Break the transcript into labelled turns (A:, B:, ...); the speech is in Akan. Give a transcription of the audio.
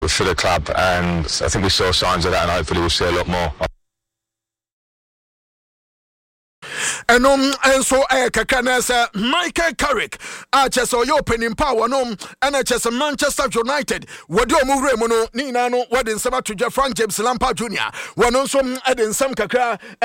A: for the club, and I think we saw signs of that, and hopefully we'll see a lot more.
B: And so Kakana Michael Carrick, Chess or opening power no, and Chess Manchester United, Wado Muremono, Ninano, Wadin Sama to Frank James Lampa Jr., one also adding some Kaka.